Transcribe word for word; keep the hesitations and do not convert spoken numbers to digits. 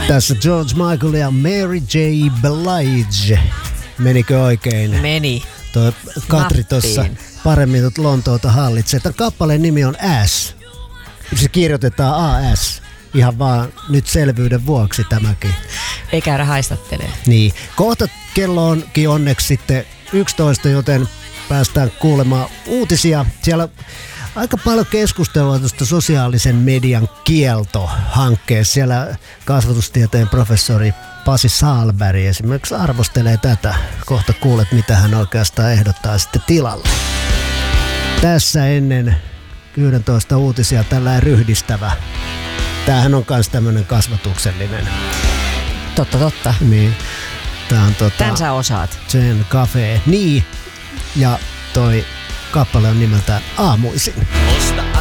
Tässä George Michael ja Mary J. Blige. Menikö oikein? Meni. Tuo Katri tuossa paremmin tuot Lontoota hallitsee. Tämän kappaleen nimi on Ass. Se kirjoitetaan A S. Ihan vaan nyt selvyyden vuoksi tämäkin. Ei käydä haistattelee. Niin. Kohta kello onkin onneksi sitten yksitoista, joten päästään kuulemaan uutisia. Siellä aika paljon keskustelua tuosta sosiaalisen median kielto-hankkeessa. Siellä kasvatustieteen professori Pasi Sahlberg esimerkiksi arvostelee tätä. Kohta kuulet, mitä hän oikeastaan ehdottaa sitten tilalle. Tässä ennen yksitoista uutisia tällainen ryhdistävä. Tämähän on myös tämmöinen kasvatuksellinen. Totta, totta. Niin. Tää on tota... Tän sä osaat. Sen Cafe. Niin. Ja toi kappale on nimeltään Aamuisin. Osta